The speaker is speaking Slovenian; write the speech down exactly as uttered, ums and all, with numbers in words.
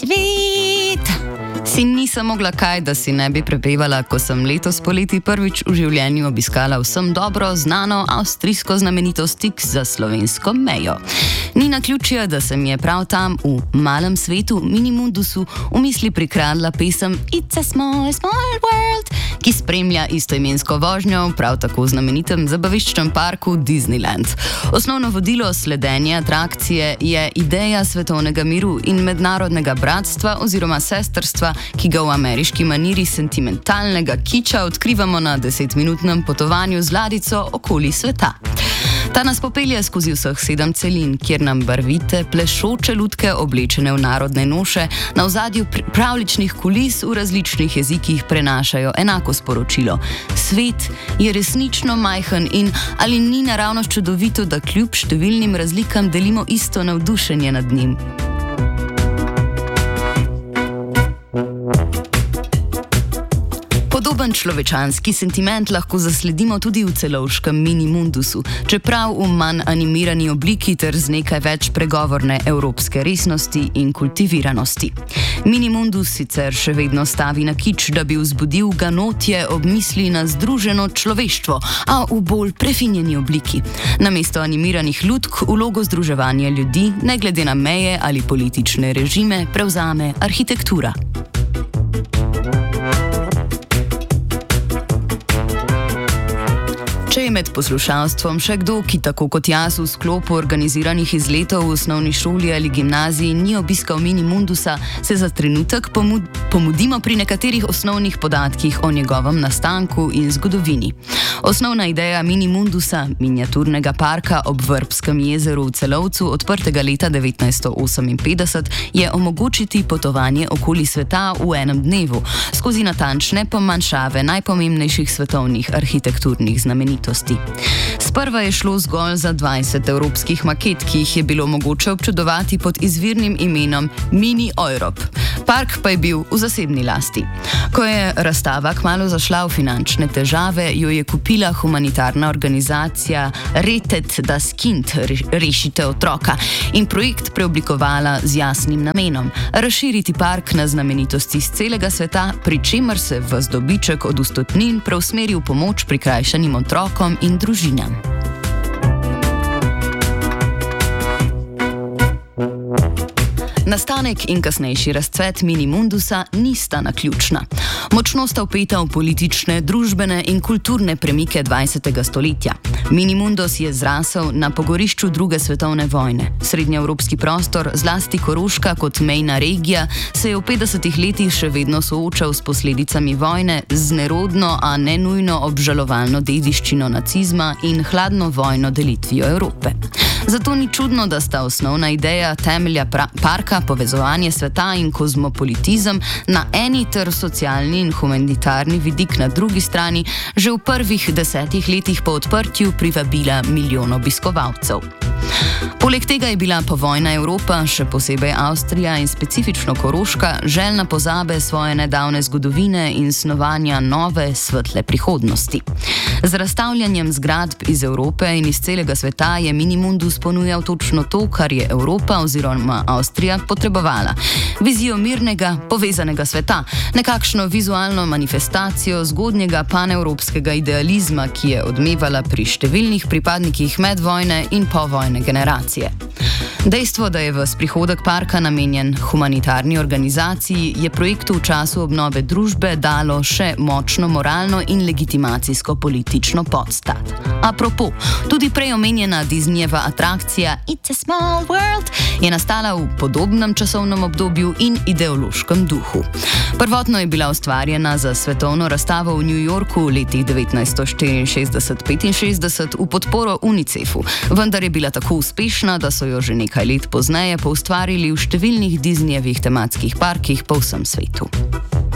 Svet! Si nisem mogla kaj, da si ne bi prepevala, ko sem letos poleti prvič v življenju obiskala vsem dobro znano avstrijsko znamenitost tik za slovensko mejo. Ni naključja, da se mi je prav tam v malem svetu, Minimundusu, v misli prikradla pesem It's a small, small world, ki spremlja istoimensko vožnjo v prav tako znamenitem zabaviščnem parku Disneyland. Osnovno vodilo sledenja atrakcije je ideja svetovnega miru in mednarodnega bratstva oziroma sestrstva, ki ga v ameriški maniri sentimentalnega kiča odkrivamo na desetminutnem potovanju z ladjico okoli sveta. Ta nas popelje skozi vseh sedem celin, kjer nam barvite, plešoče lutke oblečene v narodne noše na ozadju pravličnih kulis v različnih jezikih prenašajo enako sporočilo. Svet je resnično majhen in ali ni naravnost čudovito, da kljub številnim razlikam delimo isto navdušenje nad njim. Podoben človečanski sentiment lahko zasledimo tudi v celovškem Minimundusu, čeprav v manj animirani obliki ter z nekaj več pregovorne evropske resnosti in kultiviranosti. Minimundus sicer še vedno stavi na kič, da bi vzbudil ganotje ob misli na združeno človeštvo, a v bolj prefinjeni obliki. Namesto animiranih lutk vlogo združevanja ljudi, ne glede na meje ali politične režime, prevzame arhitektura. Če je med poslušalstvom še kdo, ki tako kot jaz v sklopu organiziranih izletov v osnovni šoli ali gimnaziji ni obiskal Minimundusa, se za trenutek pomud pomudimo pri nekaterih osnovnih podatkih o njegovem nastanku in zgodovini. Osnovna ideja Minimundusa, miniaturnega parka ob Vrbskem jezeru v Celovcu, odprtega leta devetnajststo oseminpetdeset, je omogočiti potovanje okoli sveta v enem dnevu, skozi natančne pomanjšave najpomembnejših svetovnih arhitekturnih znamenitosti. Sprva je šlo zgolj za dvajset evropskih maket, ki jih je bilo mogoče občudovati pod izvirnim imenom Mini Europe. Park pa je bil v zasebni lasti. Ko je razstava kmalu zašla v finančne težave, jo je kupila humanitarna organizacija Rettet das Kind, rešite otroka, in projekt preoblikovala z jasnim namenom: razširiti park na znamenitosti iz celega sveta, pri čemer se v dobiček od vstopnin preusmeri v pomoč prikrajšanim otrokom in družinam. Nastanek in kasnejši razcvet Minimundusa nista naključna. Močno sta vpeta v politične, družbene in kulturne premike dvajsetega stoletja. Minimundus je zrasel na pogorišču druge svetovne vojne. Srednjeevropski prostor, zlasti Koroška kot mejna regija, se je v petdesetih letih še vedno soočal s posledicami vojne, z nerodno, a ne nujno obžalovalno dediščino nacizma in hladno vojno delitvijo Evrope. Zato ni čudno, da sta osnovna ideja temelja parka, povezovanje sveta in kozmopolitizem na eni ter socialni in humanitarni vidik na drugi strani, že v prvih desetih letih po odprtju privabila milijon obiskovalcev. Poleg tega je bila povojna Evropa, še posebej Avstrija in specifično Koroška, željna pozabe svoje nedavne zgodovine in snovanja nove, svetle prihodnosti. Z razstavljanjem zgradb iz Evrope in iz celega sveta je Minimundus ponujal točno to, kar je Evropa oziroma Avstrija potrebovala. Vizijo mirnega, povezanega sveta, nekakšno vizualno manifestacijo zgodnjega panevropskega idealizma, ki je odmevala pri številnih pripadnikih medvojne in povojne generacije. Dejstvo, da je ves prihodek parka namenjen humanitarni organizaciji, je projektu v času obnove družbe dalo še močno moralno in legitimacijsko politično podstat. Apropo, tudi prej omenjena Disneyjeva atrakcija It's a small world je nastala v podobnem časovnem obdobju in ideološkem duhu. Prvotno je bila ustvarjena za svetovno razstavo v New Yorku v letih devetnajststo štiriinšestdeset petinšestdeset v podporo Unicefu, vendar je bila tako uspešna, da so jo že nekaj let pozneje poustvarili v številnih Disneyjevih tematskih parkih po vsem svetu.